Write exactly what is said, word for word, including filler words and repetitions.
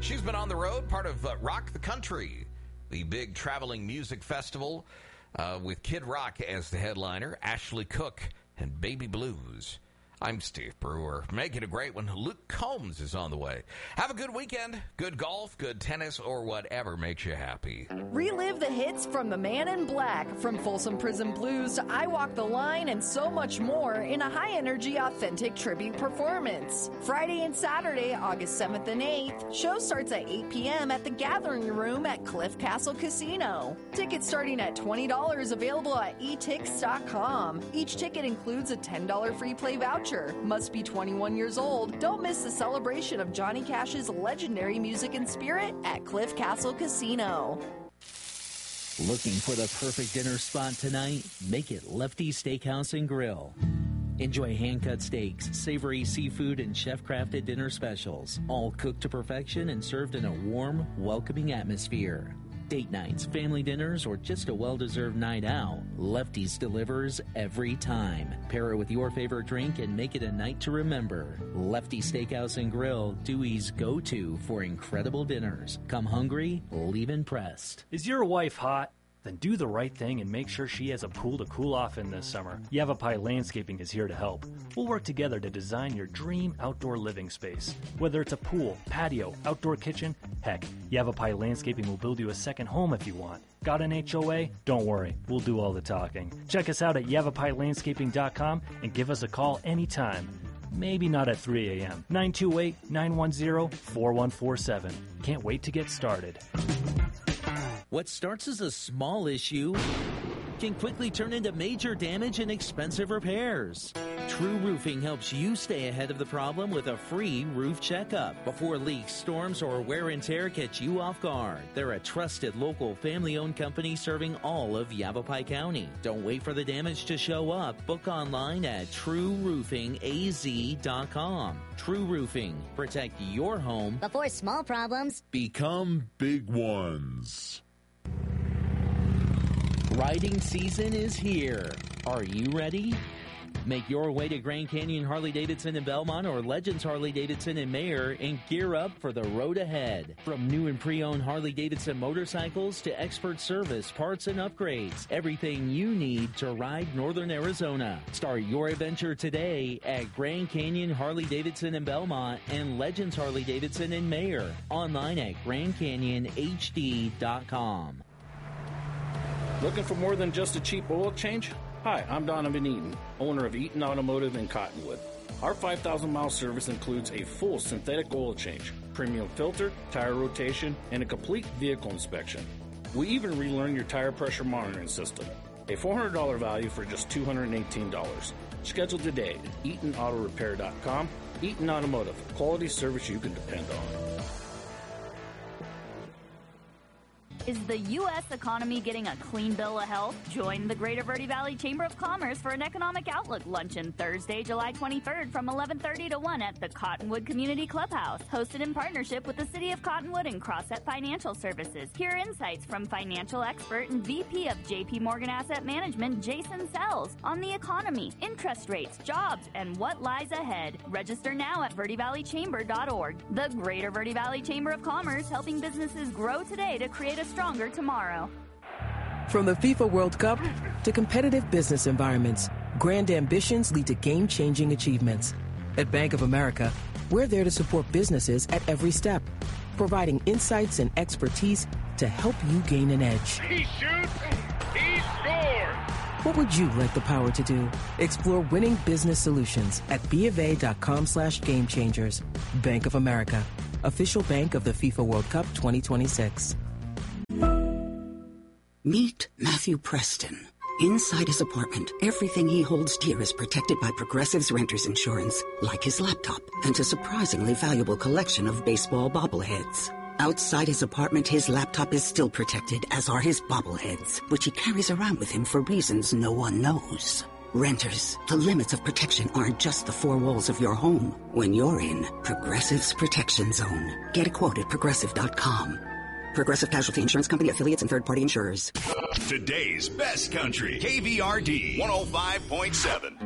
She's been on the road, part of uh, Rock the Country, the big traveling music festival uh, with Kid Rock as the headliner, Ashley Cook, and Baby Blues. I'm Steve Brewer. Make it a great one. Luke Combs is on the way. Have a good weekend. Good golf, good tennis, or whatever makes you happy. Relive the hits from The Man in Black, from Folsom Prison Blues to I Walk the Line, and so much more in a high-energy, authentic tribute performance. Friday and Saturday, August seventh and eighth. Show starts at eight p.m. at the Gathering Room at Cliff Castle Casino. Tickets starting at twenty dollars, available at e tix dot com. Each ticket includes a ten dollars free play voucher. Must be twenty-one years old. Don't miss the celebration of Johnny Cash's legendary music and spirit at Cliff Castle Casino. Looking for the perfect dinner spot tonight? Make it Lefty Steakhouse and Grill. Enjoy hand-cut steaks, savory seafood, and chef-crafted dinner specials, all cooked to perfection and served in a warm, welcoming atmosphere. Date nights, family dinners, or just a well-deserved night out, Lefty's delivers every time. Pair it with your favorite drink and make it a night to remember. Lefty Steakhouse and Grill, Dewey's go-to for incredible dinners. Come hungry, leave impressed. Is your wife hot? Then do the right thing and make sure she has a pool to cool off in this summer. Yavapai Landscaping is here to help. We'll work together to design your dream outdoor living space. Whether it's a pool, patio, outdoor kitchen, heck, Yavapai Landscaping will build you a second home if you want. Got an H O A? Don't worry, we'll do all the talking. Check us out at yavapai landscaping dot com and give us a call anytime. Maybe not at three a.m. nine two eight, nine one zero, four one four seven. Can't wait to get started. What starts as a small issue can quickly turn into major damage and expensive repairs. True Roofing helps you stay ahead of the problem with a free roof checkup before leaks, storms, or wear and tear catch you off guard. They're a trusted local family-owned company serving all of Yavapai County. Don't wait for the damage to show up. Book online at true roofing a z dot com. True Roofing. Protect your home before small problems become big ones. Riding season is here. Are you ready? Make your way to Grand Canyon Harley-Davidson in Belmont or Legends Harley-Davidson in Mayer and gear up for the road ahead. From new and pre-owned Harley-Davidson motorcycles to expert service, parts, and upgrades, everything you need to ride Northern Arizona. Start your adventure today at Grand Canyon Harley-Davidson in Belmont and Legends Harley-Davidson in Mayer. Online at grand canyon h d dot com. Looking for more than just a cheap oil change? Hi, I'm Donovan Eaton, owner of Eaton Automotive in Cottonwood. Our five thousand mile service includes a full synthetic oil change, premium filter, tire rotation, and a complete vehicle inspection. We even relearn your tire pressure monitoring system. A four hundred dollars value for just two hundred eighteen dollars. Schedule today at eaton auto repair dot com. Eaton Automotive, quality service you can depend on. Is the U S economy getting a clean bill of health? Join the Greater Verde Valley Chamber of Commerce for an Economic Outlook luncheon Thursday, July twenty-third from eleven thirty to one at the Cottonwood Community Clubhouse, hosted in partnership with the City of Cottonwood and Crosset Financial Services. Hear insights from financial expert and V P of J P Morgan Asset Management, Jason Sells, on the economy, interest rates, jobs, and what lies ahead. Register now at verde valley chamber dot org. The Greater Verde Valley Chamber of Commerce, helping businesses grow today to create a stronger tomorrow. From the FIFA World Cup to competitive business environments, grand ambitions lead to game-changing achievements. At Bank of America, we're there to support businesses at every step, providing insights and expertise to help you gain an edge. He shoots, he scores! What would you like the power to do? Explore winning business solutions at bofa.com slash game changers. Bank of America, official bank of the FIFA World Cup twenty twenty-six. Meet Matthew Preston. Inside his apartment, everything he holds dear is protected by Progressive's Renter's Insurance, like his laptop and a surprisingly valuable collection of baseball bobbleheads. Outside his apartment, his laptop is still protected, as are his bobbleheads, which he carries around with him for reasons no one knows. Renters, the limits of protection aren't just the four walls of your home. When you're in Progressive's Protection Zone, get a quote at progressive dot com. Progressive Casualty Insurance Company, affiliates, and third-party insurers. Today's best country, K V R D one oh five point seven.